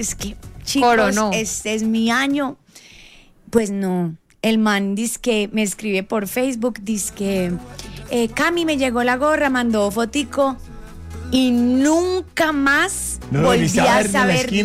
es que, chicos, este es mi año. Pues no, el man dizque me escribe por Facebook, dizque Cami, me llegó la gorra, mandó fotico y nunca más volví a saber de él.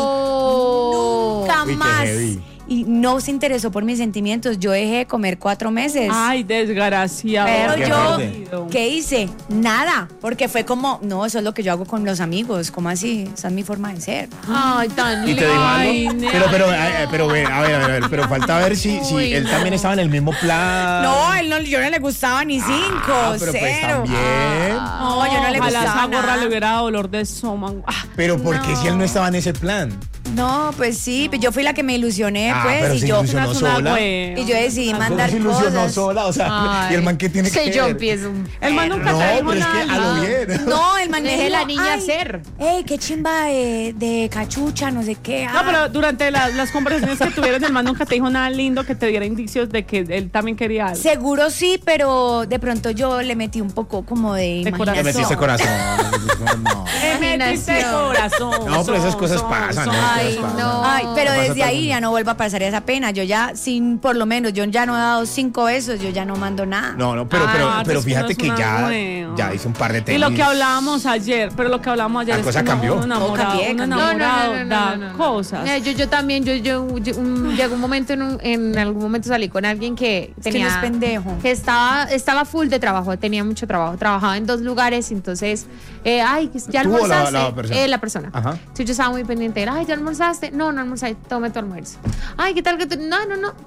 Nunca más. Y no se interesó por mis sentimientos. Yo dejé de comer 4 meses. Ay, desgraciado. Pero yo, ¿qué hice? Nada, porque fue como, no, eso es lo que yo hago con los amigos. ¿Cómo así? Esa es mi forma de ser. Ay, tan ¿Y te dijo algo? Pero, a ver, pero falta ver si él también estaba en el mismo plan. No, yo no le gustaba ni 5, pero 0. pues también. No, yo no le gustaba esa gorra nada. le hubiera dado dolor de estómago. Pero ¿por qué si él no estaba en ese plan? No, pues sí, yo fui la que me ilusioné, pues. Pero y se yo ilusionó sola. Y yo decidí mandar se ilusionó cosas. sola, o sea, ¿y el man qué tiene que ver? yo empiezo. El man nunca te dijo pero nada. es que a lo bien. No, el man me Deje dijo, la niña ay, ser. Ey, qué chimba de cachucha, no sé qué. No, pero durante las conversaciones que tuvieron, el man nunca te dijo nada lindo que te diera indicios de que él también quería algo. Seguro sí, pero de pronto yo le metí un poco como de imaginación. Le metiste corazón. No. Le metiste corazón. No, pero esas cosas pasan. Ay, no. Ay, pero No pasa desde ahí todo. ya no vuelvo a pasar esa pena. Yo ya, por lo menos, yo ya no he dado 5 besos, yo ya no mando nada. No, pero pues fíjate es que una ya nueva. hice un par de Y tenis. lo que hablábamos ayer, La es cosa que cambió. un enamorado, Cambié. un enamorado No. da cosas. Yo también, llegó un momento, en algún momento salí con alguien que Es que tenía... no es pendejo. Que estaba full de trabajo, tenía mucho trabajo, trabajaba en 2 lugares, entonces, ¿ya ¿Tú o almorzaste? la persona? La persona. Ajá. Entonces yo estaba muy pendiente, ay, ¿ya almorzaste? No almorzaste, tome tu almuerzo. Ay, ¿qué tal que tú? No,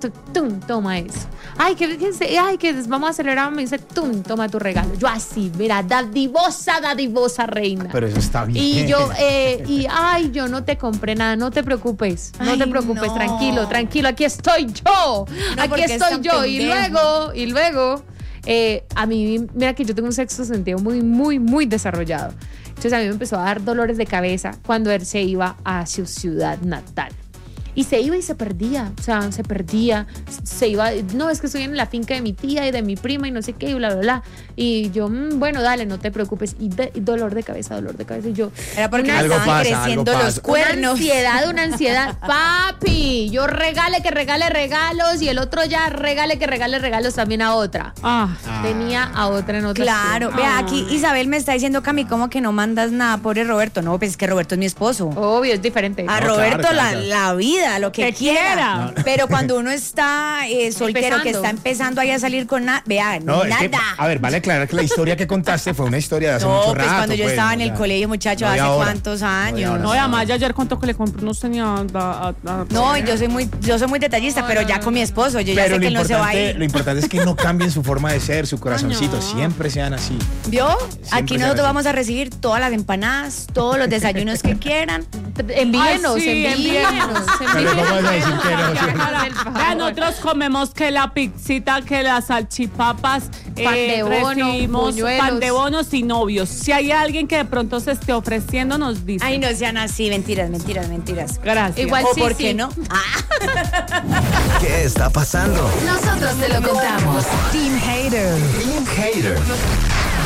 toma eso. Ay, que vamos a celebrar, me dice, toma tu regalo. Yo así, mira, dadivosa reina. Pero eso está bien. Y yo, yo no te compré nada, no te preocupes, Ay, no. tranquilo, aquí estoy yo, porque es tan pendejo. y luego, a mí, mira que yo tengo un sexto sentido muy, muy, muy desarrollado. Entonces a mí me empezó a dar dolores de cabeza cuando él se iba a su ciudad natal. Y se iba y se perdía, se iba, no, es que estoy en la finca de mi tía y de mi prima y no sé qué, y bla, bla, bla. Y yo, bueno, dale, no te preocupes. Y dolor de cabeza, y yo... Era porque una- me estaban pasa, creciendo algo los pasa. cuernos. Una ansiedad, papi, yo regale regalos y el otro ya regale regalos también a otra. Tenía a otra en otra. Claro, ciudad. vea, aquí Isabel me está diciendo, Cami, ¿cómo que no mandas nada? Pobre Roberto. No, pues es que Roberto es mi esposo. Obvio, es diferente. A No, Roberto claro. la vida, lo que quiera. Pero cuando uno está soltero, que está empezando ahí a salir con vea, No, es que, nada. a ver, vale aclarar que la historia que contaste fue una historia de hace No, mucho pues rato. cuando yo estaba en el colegio, muchacho, no de hace ahora. cuántos No de años. ahora. No, y además, ayer contó que le compró unos tenis No, yo soy muy detallista, pero ya con mi esposo, yo ya Pero sé que él no se va a lo ir. importante es que no cambien su forma de ser, su corazoncito, siempre sean así. ¿Vio? Aquí sean nosotros así. vamos a recibir todas las empanadas, todos los desayunos que quieran. Envíenos, Ay, sí, envíenos. Pero ¿cómo vas a decir que no? Vean, nosotros comemos que la pizzita, que las salchipapas, Pan de bono, recibimos buñuelos. pan de bonos y novios. Si hay alguien que de pronto se esté ofreciendo, nos dice. Ay, no sean así, mentiras. Gracias. Igual ¿O sí, por sí. qué no? ¿Qué está pasando? Nosotros te lo contamos. Team Hater.